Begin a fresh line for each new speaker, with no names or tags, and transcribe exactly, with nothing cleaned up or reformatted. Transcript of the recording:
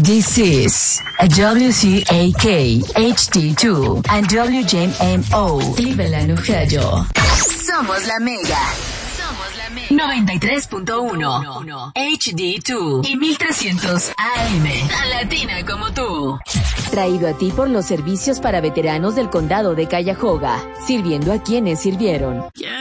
This is a W C A K H D two and W J M O Cleveland, Ohio. Somos la Mega. Somos la Mega. noventa y tres punto uno H D dos y mil trescientos A M. Tan latina como tú.
Traído a ti por los servicios para veteranos del condado de Cuyahoga, sirviendo a quienes sirvieron.
Yeah.